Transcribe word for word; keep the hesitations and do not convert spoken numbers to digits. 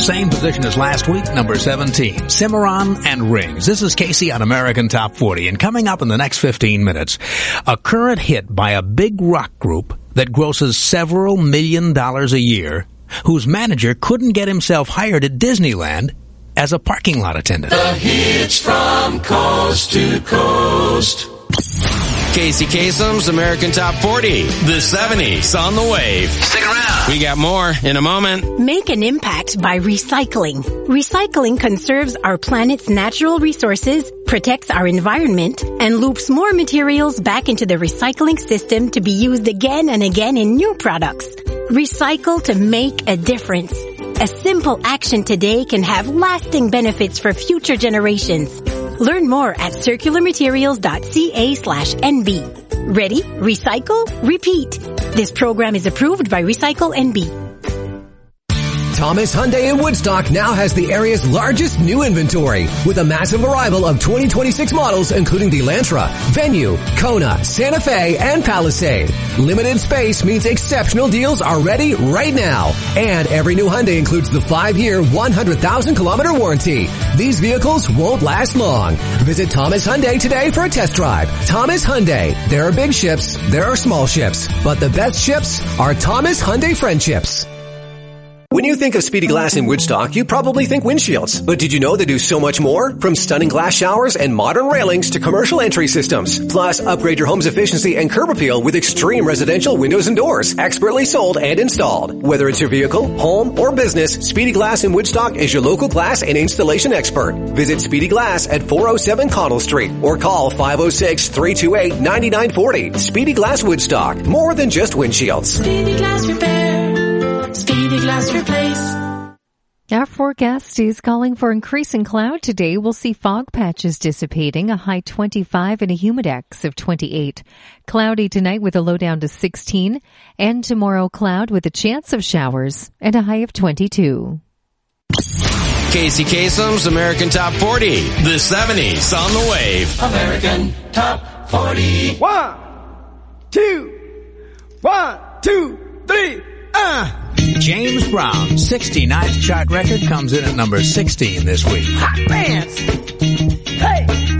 Same position as last week, number seventeen. Cimarron and Rings. This is Casey on American Top forty. And coming up in the next fifteen minutes, a current hit by a big rock group that grosses several million dollars a year, whose manager couldn't get himself hired at Disneyland as a parking lot attendant. The hits from coast to coast. Casey Kasem's American Top forty, the seventies on the wave. Stick around. We got more in a moment. Make an impact by recycling. Recycling conserves our planet's natural resources, protects our environment, and loops more materials back into the recycling system to be used again and again in new products. Recycle to make a difference. A simple action today can have lasting benefits for future generations. Learn more at circularmaterials.ca slash NB. Ready? Recycle? Repeat. This program is approved by Recycle N B. Thomas Hyundai in Woodstock now has the area's largest new inventory with a massive arrival of twenty twenty-six models including the Elantra, Venue, Kona, Santa Fe, and Palisade. Limited space means exceptional deals are ready right now. And every new Hyundai includes the five-year, one hundred thousand kilometer warranty. These vehicles won't last long. Visit Thomas Hyundai today for a test drive. Thomas Hyundai. There are big ships, there are small ships, but the best ships are Thomas Hyundai friendships. When you think of Speedy Glass in Woodstock, you probably think windshields. But did you know they do so much more? From stunning glass showers and modern railings to commercial entry systems. Plus, upgrade your home's efficiency and curb appeal with extreme residential windows and doors. Expertly sold and installed. Whether it's your vehicle, home, or business, Speedy Glass in Woodstock is your local glass and installation expert. Visit Speedy Glass at four oh seven Connell Street or call five oh six, three two eight, nine nine four oh. Speedy Glass Woodstock. More than just windshields. Speedy Glass Repair. Speedy Glass Replace. Our forecast is calling for increasing cloud today. We'll see fog patches dissipating, a high twenty-five and a humidex of twenty-eight. Cloudy tonight with a low down to sixteen. And tomorrow cloud with a chance of showers and a high of twenty-two. Casey Kasem's American Top forty, the seventies on the wave. American Top forty. One, two, one, two, three, ah. James Brown's sixty-ninth chart record comes in at number sixteen this week. Hot dance. Hey.